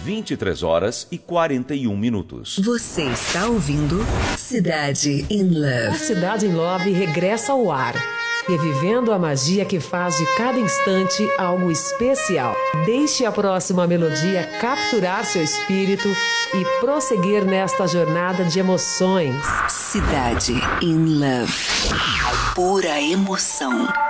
23h41. Você está ouvindo Cidade in Love. A Cidade in Love regressa ao ar, revivendo a magia que faz de cada instante algo especial. Deixe a próxima melodia capturar seu espírito e prosseguir nesta jornada de emoções. Cidade in Love. Pura emoção.